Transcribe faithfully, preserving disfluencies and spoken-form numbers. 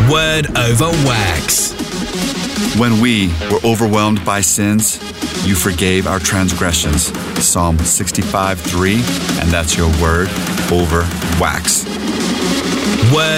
Word over wax. When we were overwhelmed by sins, you forgave our transgressions. Psalm sixty-five three, and that's your word over wax. Word